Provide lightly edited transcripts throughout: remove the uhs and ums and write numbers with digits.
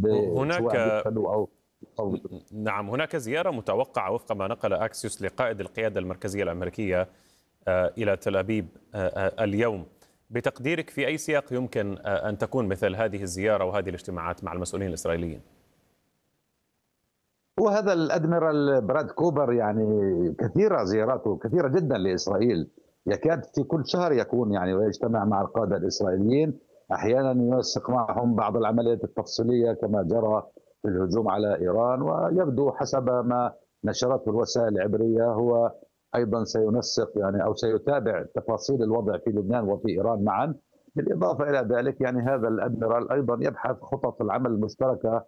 هناك سواء بيدخلوا أو نعم، هناك زيارة متوقعة وفق ما نقل أكسيوس لقائد القيادة المركزية الأمريكية إلى تل أبيب اليوم. بتقديرك في أي سياق يمكن أن تكون مثل هذه الزيارة وهذه الاجتماعات مع المسؤولين الإسرائيليين؟ وهذا الأدميرال براد كوبر يعني كثيرة زياراته كثيرة جدا لإسرائيل، يكاد في كل شهر يكون يعني ويجتمع مع القادة الإسرائيليين، أحيانا ينسق معهم بعض العمليات التفصيلية كما جرى في الهجوم على إيران. ويبدو حسب ما نشرته الوسائل العبرية هو أيضا سينسق يعني أو سيتابع تفاصيل الوضع في لبنان وفي إيران معا. بالإضافة إلى ذلك يعني هذا الأدميرال أيضا يبحث خطط العمل المشتركة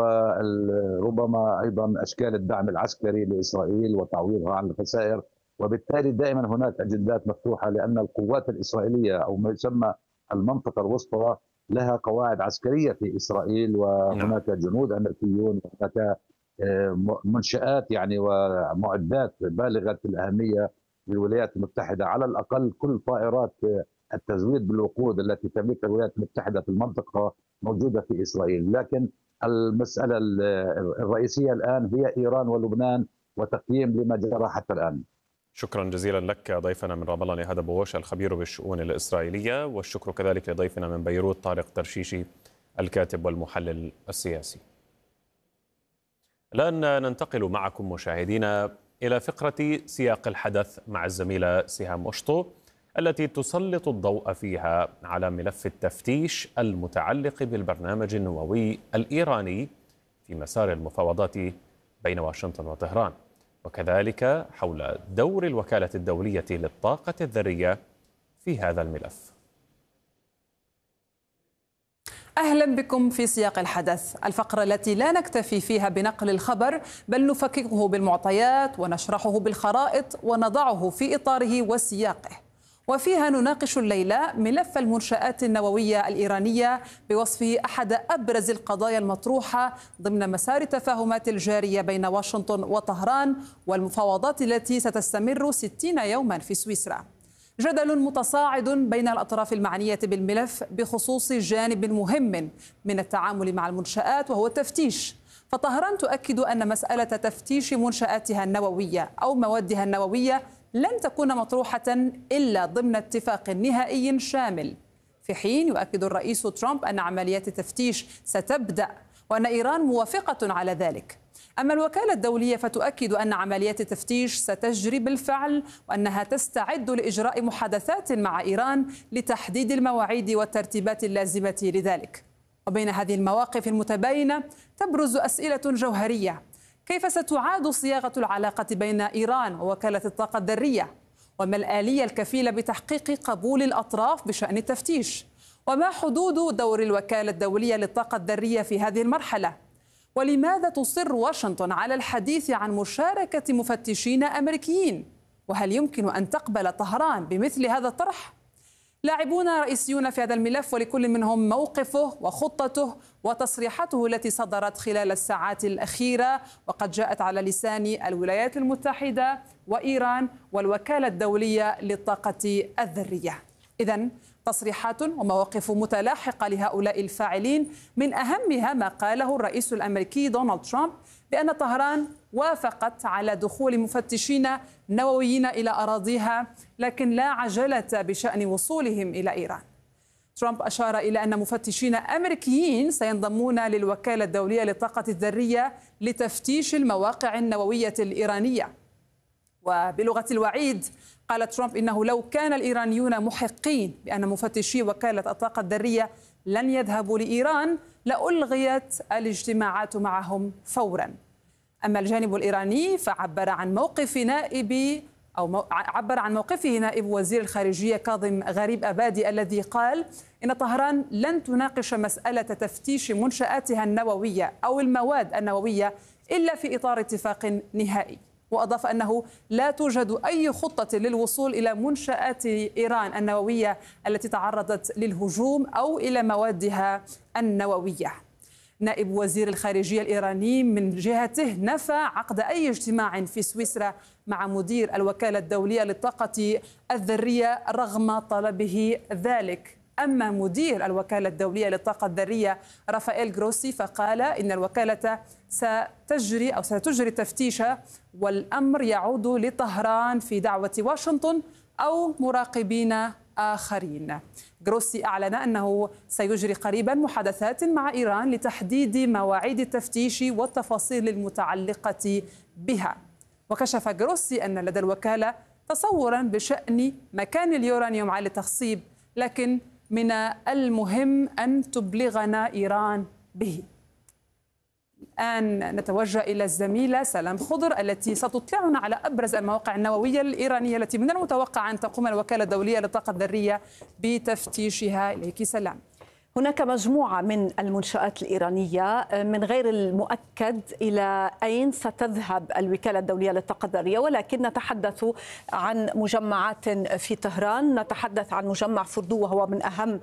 وربما أيضا أشكال الدعم العسكري لإسرائيل وتعويضها عن الخسائر. وبالتالي دائما هناك أجندات مفتوحة، لأن القوات الإسرائيلية أو ما يسمى المنطقة الوسطى لها قواعد عسكرية في إسرائيل، وهناك جنود أمريكيون، وهناك منشآت يعني ومعدات بالغة الأهمية للولايات المتحدة. على الأقل كل طائرات التزويد بالوقود التي تملكها الولايات المتحدة في المنطقة موجودة في إسرائيل. لكن المسألة الرئيسية الآن هي إيران ولبنان وتقييم لما جرى حتى الآن. شكرا جزيلا لك ضيفنا من رام الله نهاد بوش الخبير بالشؤون الإسرائيلية، والشكر كذلك لضيفنا من بيروت طارق ترشيشي الكاتب والمحلل السياسي. الآن ننتقل معكم مشاهدينا إلى فقرة سياق الحدث مع الزميلة سهام أشطو، التي تسلط الضوء فيها على ملف التفتيش المتعلق بالبرنامج النووي الإيراني في مسار المفاوضات بين واشنطن وطهران، وكذلك حول دور الوكالة الدولية للطاقة الذرية في هذا الملف. أهلا بكم في سياق الحدث، الفقرة التي لا نكتفي فيها بنقل الخبر بل نفككه بالمعطيات ونشرحه بالخرائط ونضعه في إطاره وسياقه. وفيها نناقش الليلة ملف المنشآت النووية الإيرانية بوصفه أحد أبرز القضايا المطروحة ضمن مسار التفاهمات الجارية بين واشنطن وطهران والمفاوضات التي ستستمر 60 يوما في سويسرا. جدل متصاعد بين الأطراف المعنية بالملف بخصوص جانب مهم من التعامل مع المنشآت وهو التفتيش. فطهران تؤكد أن مسألة تفتيش منشآتها النووية أو موادها النووية لن تكون مطروحة إلا ضمن اتفاق نهائي شامل، في حين يؤكد الرئيس ترامب أن عمليات التفتيش ستبدأ وأن إيران موافقة على ذلك. أما الوكالة الدولية فتؤكد أن عمليات التفتيش ستجري بالفعل وأنها تستعد لإجراء محادثات مع إيران لتحديد المواعيد والترتيبات اللازمة لذلك. وبين هذه المواقف المتباينة تبرز أسئلة جوهرية: كيف ستعاد صياغة العلاقة بين إيران ووكالة الطاقة الذرية؟ وما الآلية الكفيلة بتحقيق قبول الأطراف بشأن التفتيش؟ وما حدود دور الوكالة الدولية للطاقة الذرية في هذه المرحلة؟ ولماذا تصر واشنطن على الحديث عن مشاركة مفتشين أمريكيين؟ وهل يمكن أن تقبل طهران بمثل هذا الطرح؟ لاعبون رئيسيون في هذا الملف، ولكل منهم موقفه وخطته وتصريحاته التي صدرت خلال الساعات الأخيرة، وقد جاءت على لسان الولايات المتحدة وإيران والوكالة الدولية للطاقة الذرية. إذن تصريحات ومواقف متلاحقة لهؤلاء الفاعلين، من أهمها ما قاله الرئيس الأمريكي دونالد ترامب بأن طهران وافقت على دخول مفتشين نوويين إلى أراضيها، لكن لا عجلة بشأن وصولهم إلى إيران. ترامب أشار إلى أن مفتشين أمريكيين سينضمون للوكالة الدولية للطاقة الذرية لتفتيش المواقع النووية الإيرانية. وبلغة الوعيد قال ترامب إنه لو كان الإيرانيون محقين بأن مفتشي وكالة الطاقة الذرية لن يذهبوا لإيران لألغيت الاجتماعات معهم فورا. أما الجانب الإيراني فعبر عن موقفه نائب وزير الخارجية كاظم غريب أبادي، الذي قال إن طهران لن تناقش مسألة تفتيش منشآتها النووية أو المواد النووية إلا في إطار اتفاق نهائي. وأضاف أنه لا توجد أي خطة للوصول إلى منشآت إيران النووية التي تعرضت للهجوم أو إلى موادها النووية. نائب وزير الخارجية الإيراني من جهته نفى عقد أي اجتماع في سويسرا مع مدير الوكالة الدولية للطاقة الذرية رغم طلبه ذلك. أما مدير الوكالة الدولية للطاقة الذرية رافائيل جروسي فقال إن الوكالة ستجري تفتيشا، والأمر يعود لطهران في دعوة واشنطن أو مراقبين آخرين. جروسي أعلن أنه سيجري قريبا محادثات مع إيران لتحديد مواعيد التفتيش والتفاصيل المتعلقة بها. وكشف جروسي أن لدى الوكالة تصورا بشأن مكان اليورانيوم عالي التخصيب، لكن من المهم أن تبلغنا إيران به. الآن نتوجه إلى الزميلة سلام خضر التي ستطلعنا على أبرز المواقع النووية الإيرانية التي من المتوقع أن تقوم الوكالة الدولية للطاقة الذرية بتفتيشها. إليك سلام. هناك مجموعة من المنشآت الإيرانية، من غير المؤكد إلى أين ستذهب الوكالة الدولية للطاقة الذرية، ولكن نتحدث عن مجمعات في طهران، نتحدث عن مجمع فردو وهو من أهم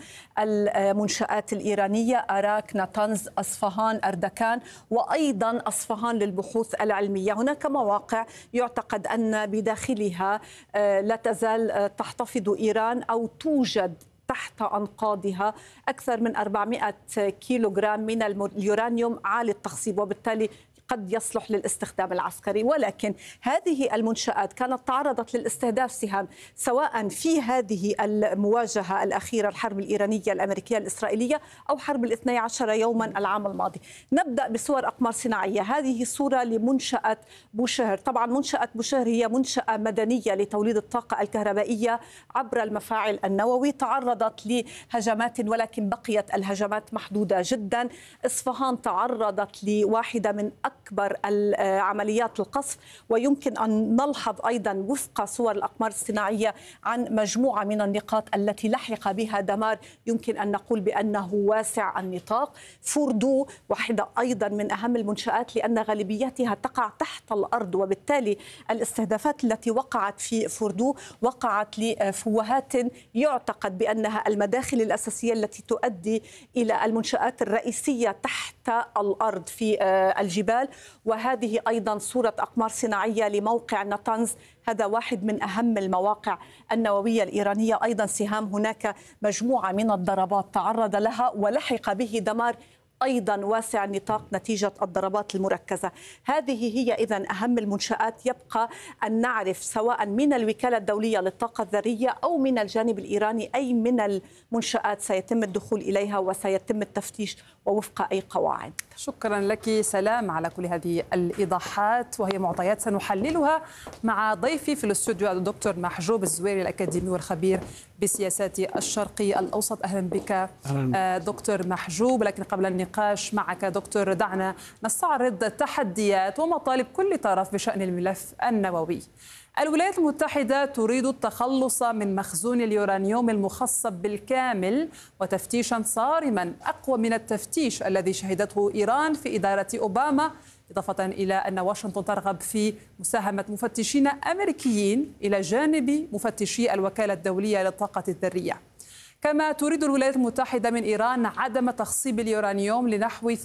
المنشآت الإيرانية، أراك، ناتنز، أصفهان، أردكان، وأيضا أصفهان للبحوث العلمية. هناك مواقع يعتقد أن بداخلها لا تزال تحتفظ إيران أو توجد تحت أنقاضها أكثر من 400 كيلوغرام من اليورانيوم عالي التخصيب، وبالتالي قد يصلح للاستخدام العسكري. ولكن هذه المنشآت كانت تعرضت للاستهداف سهام، سواء في هذه المواجهة الأخيرة، الحرب الإيرانية الأمريكية الإسرائيلية، أو حرب 12 يوما العام الماضي. نبدأ بصور أقمار صناعية. هذه صورة لمنشأة بوشهر. طبعا منشأة بوشهر هي منشأة مدنية لتوليد الطاقة الكهربائية عبر المفاعل النووي، تعرضت لهجمات ولكن بقيت الهجمات محدودة جدا. إصفهان تعرضت لواحدة من أكبر عمليات القصف، ويمكن أن نلحظ أيضا وفق صور الأقمار الصناعية عن مجموعة من النقاط التي لحق بها دمار يمكن أن نقول بأنه واسع النطاق. فردو واحدة أيضا من أهم المنشآت لأن غالبيتها تقع تحت الأرض، وبالتالي الاستهدافات التي وقعت في فردو وقعت لفوهات يعتقد بأنها المداخل الأساسية التي تؤدي إلى المنشآت الرئيسية تحت الأرض في الجبال. وهذه أيضا صورة أقمار صناعية لموقع ناتنز، هذا واحد من أهم المواقع النووية الإيرانية. أيضا سهام هناك مجموعة من الضربات تعرض لها ولحق به دمار أيضا واسع النطاق نتيجة الضربات المركزة. هذه هي إذن أهم المنشآت. يبقى أن نعرف سواء من الوكالة الدولية للطاقة الذرية أو من الجانب الإيراني أي من المنشآت سيتم الدخول إليها وسيتم التفتيش ووفق أي قواعد. شكرا لك سلام على كل هذه الإيضاحات، وهي معطيات سنحللها مع ضيفي في الاستوديو الدكتور محجوب الزويري الأكاديمي والخبير بسياسات الشرقي الأوسط. أهلا بك دكتور محجوب. لكن قبل النقاش معك دكتور دعنا نستعرض تحديات ومطالب كل طرف بشأن الملف النووي. الولايات المتحدة تريد التخلص من مخزون اليورانيوم المخصب بالكامل وتفتيشا صارما أقوى من التفتيش الذي شهدته إيران في إدارة أوباما، إضافة إلى أن واشنطن ترغب في مساهمة مفتشين أمريكيين إلى جانب مفتشي الوكالة الدولية للطاقة الذرية. كما تريد الولايات المتحدة من إيران عدم تخصيب اليورانيوم لنحو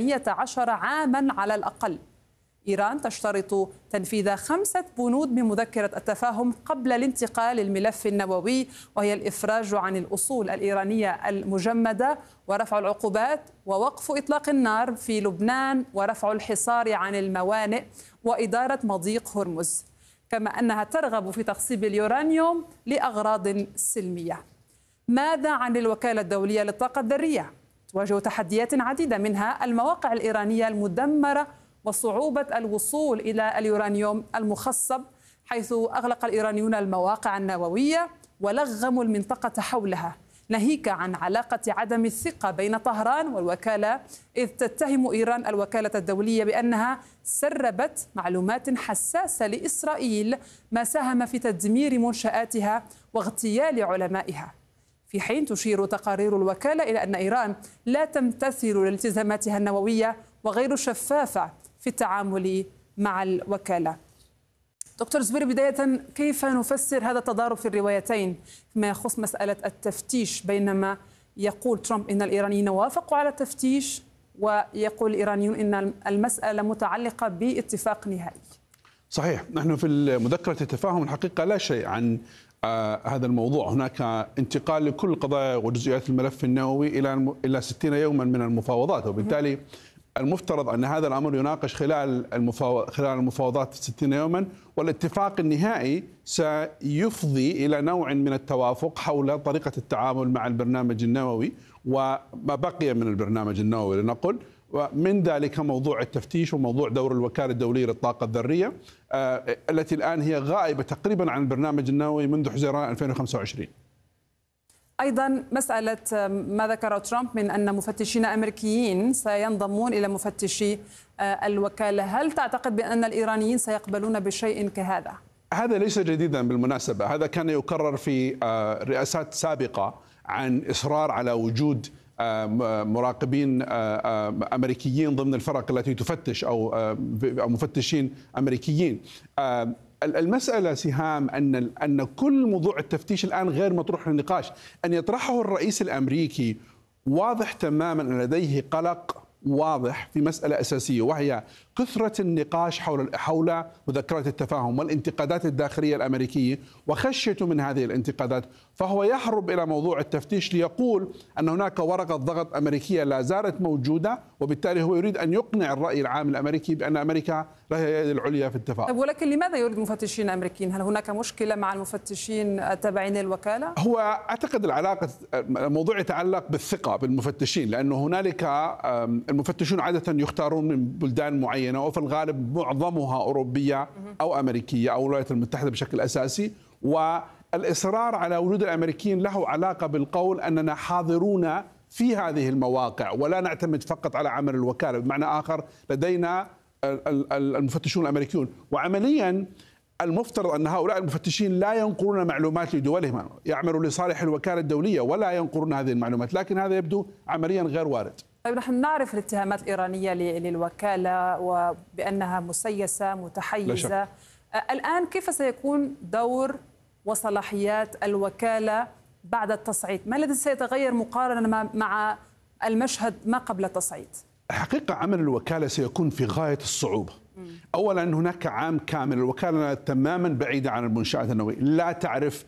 18 عاما على الأقل. إيران تشترط تنفيذ 5 بنود من مذكرة التفاهم قبل الانتقال للملف النووي، وهي الإفراج عن الأصول الإيرانية المجمدة ورفع العقوبات ووقف إطلاق النار في لبنان ورفع الحصار عن الموانئ وإدارة مضيق هرمز. كما أنها ترغب في تخصيب اليورانيوم لأغراض سلمية. ماذا عن الوكالة الدولية للطاقة الذرية؟ تواجه تحديات عديدة، منها المواقع الإيرانية المدمرة وصعوبة الوصول إلى اليورانيوم المخصب، حيث أغلق الإيرانيون المواقع النووية ولغموا المنطقة حولها، ناهيك عن علاقة عدم الثقة بين طهران والوكالة، إذ تتهم إيران الوكالة الدولية بأنها سربت معلومات حساسة لإسرائيل، ما ساهم في تدمير منشآتها واغتيال علمائها. في حين تشير تقارير الوكالة إلى أن إيران لا تمتثل لالتزاماتها النووية وغير شفافة في التعامل مع الوكالة. دكتور زبير، بداية كيف نفسر هذا التضارب في الروايتين فيما يخص مسألة التفتيش، بينما يقول ترامب إن الإيرانيين وافقوا على التفتيش ويقول الإيرانيون إن المسألة متعلقة باتفاق نهائي؟ صحيح، نحن في مذكرة التفاهم الحقيقة لا شيء عن هذا الموضوع. هناك انتقال لكل قضايا وجزئيات الملف النووي إلى 60 يوما من المفاوضات، وبالتالي المفترض أن هذا الأمر يناقش خلال المفاوضات 60 يوما، والاتفاق النهائي سيفضي إلى نوع من التوافق حول طريقة التعامل مع البرنامج النووي وما بقي من البرنامج النووي لنقل، ومن ذلك موضوع التفتيش وموضوع دور الوكالة الدولية للطاقة الذرية التي الآن هي غائبة تقريبا عن البرنامج النووي منذ حزيران 2025. أيضا مسألة ما ذكره ترامب من أن مفتشين أمريكيين سينضمون إلى مفتشي الوكالة، هل تعتقد بأن الإيرانيين سيقبلون بشيء كهذا؟ هذا ليس جديدا بالمناسبة، هذا كان يكرر في رئاسات سابقة عن إصرار على وجود مراقبين أمريكيين ضمن الفرق التي تفتش أو مفتشين أمريكيين. المسألة سهام أن كل موضوع التفتيش الآن غير مطروح للنقاش. أن يطرحه الرئيس الأمريكي واضح تماما أن لديه قلق واضح في مسألة أساسية، وهي كثرة النقاش حول مذكرة التفاهم والانتقادات الداخلية الأمريكية وخشيته من هذه الانتقادات، فهو يهرب إلى موضوع التفتيش ليقول أن هناك ورقة ضغط أمريكية لا زالت موجودة، وبالتالي هو يريد أن يقنع الرأي العام الأمريكي بأن أمريكا لها اليد العليا في التفاهم. ولكن لماذا يريد مفتشين أمريكيين؟ هل هناك مشكلة مع المفتشين التابعين للوكالة؟ هو أعتقد الموضوع يتعلق بالثقة بالمفتشين، لأنه هنالك المفتشون عادة يختارون من بلدان معينة، وفي الغالب معظمها أوروبية أو أمريكية أو الولايات المتحدة بشكل أساسي، والإصرار على وجود الأمريكيين له علاقة بالقول أننا حاضرون في هذه المواقع ولا نعتمد فقط على عمل الوكالة. بمعنى آخر لدينا المفتشون الأمريكيون، وعمليا المفترض أن هؤلاء المفتشين لا ينقلون معلومات لدولهم، يعملوا لصالح الوكالة الدولية ولا ينقلون هذه المعلومات، لكن هذا يبدو عمليا غير وارد. طيب، نحن نعرف الاتهامات الإيرانية للوكالة وبأنها مسيسة متحيزة. الآن كيف سيكون دور وصلاحيات الوكالة بعد التصعيد؟ ما الذي سيتغير مقارنة مع المشهد ما قبل التصعيد؟ الحقيقة عمل الوكالة سيكون في غاية الصعوبة. أولا هناك عام كامل الوكالة تماما بعيدة عن المنشآت النووية، لا تعرف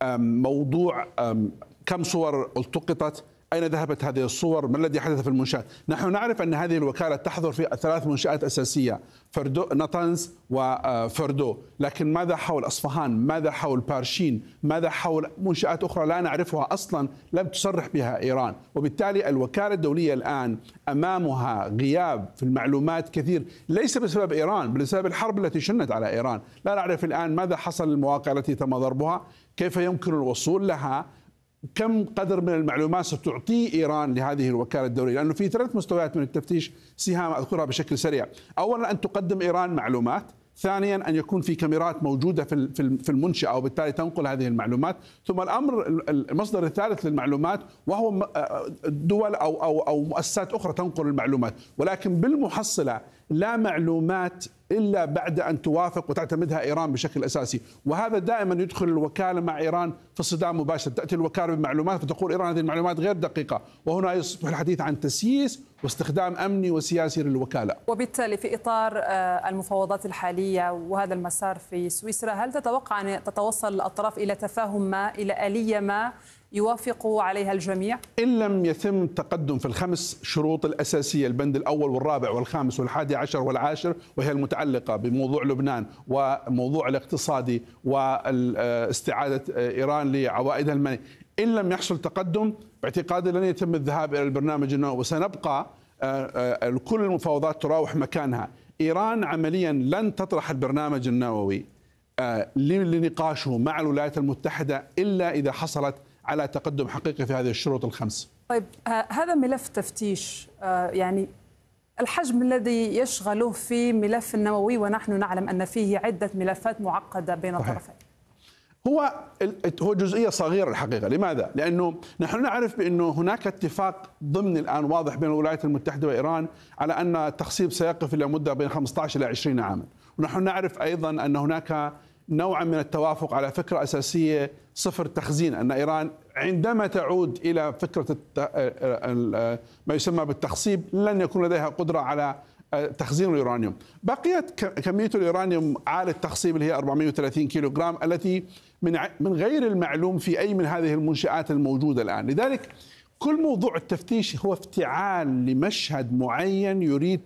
موضوع كم صور التقطت، أين ذهبت هذه الصور، ما الذي حدث في المنشآت. نحن نعرف أن هذه الوكالة تحضر في 3 منشآت أساسية، نطنز وفردو، لكن ماذا حول أصفهان؟ ماذا حول بارشين؟ ماذا حول منشآت أخرى لا نعرفها أصلا لم تصرح بها إيران؟ وبالتالي الوكالة الدولية الآن أمامها غياب في المعلومات كثير، ليس بسبب إيران بل بسبب الحرب التي شنت على إيران. لا نعرف الآن ماذا حصل للمواقع التي تم ضربها، كيف يمكن الوصول لها، كم قدر من المعلومات ستعطي إيران لهذه الوكالة الدولية، لأنه في 3 مستويات من التفتيش سهام أذكرها بشكل سريع. أولا أن تقدم إيران معلومات، ثانيا أن يكون في كاميرات موجودة في المنشأة وبالتالي تنقل هذه المعلومات، ثم المصدر الثالث للمعلومات وهو دول أو مؤسسات أخرى تنقل المعلومات، ولكن بالمحصلة لا معلومات إلا بعد أن توافق وتعتمدها إيران بشكل أساسي، وهذا دائما يدخل الوكالة مع إيران في صدام مباشر. تأتي الوكالة بمعلومات فتقول إيران هذه المعلومات غير دقيقة، وهنا يصبح الحديث عن تسييس واستخدام أمني وسياسي للوكالة. وبالتالي في إطار المفاوضات الحالية وهذا المسار في سويسرا، هل تتوقع أن تتوصل الأطراف إلى تفاهم ما، إلى آلية ما يوافق عليها الجميع؟ إن لم يتم تقدم في ال5 شروط الأساسية، البند الأول والرابع والخامس والحادي عشر والعاشر، وهي المتعلقة بموضوع لبنان وموضوع الاقتصادي واستعادة إيران لعوائدها المالية، إن لم يحصل تقدم باعتقادي لن يتم الذهاب إلى البرنامج النووي، وسنبقى كل المفاوضات تراوح مكانها. إيران عمليا لن تطرح البرنامج النووي لنقاشه مع الولايات المتحدة إلا إذا حصلت على تقدم حقيقي في هذه الشروط ال5. طيب، هذا ملف تفتيش، يعني الحجم الذي يشغله في ملف النووي، ونحن نعلم أن فيه عدة ملفات معقدة بين الطرفين. هو جزئية صغيرة الحقيقة. لماذا؟ لأنه نحن نعرف بأنه هناك اتفاق ضمن الآن واضح بين الولايات المتحدة وإيران على أن التخصيب سيقف إلى مدة بين 15 إلى 20 عاما، ونحن نعرف أيضا أن هناك نوعا من التوافق على فكرة أساسية صفر تخزين، أن إيران عندما تعود إلى فكرة ما يسمى بالتخصيب لن يكون لديها قدرة على تخزين اليورانيوم. بقيت كمية اليورانيوم عالي التخصيب اللي هي 430 كيلو جرام التي من غير المعلوم في أي من هذه المنشآت الموجودة الآن. لذلك كل موضوع التفتيش هو افتعال لمشهد معين يريد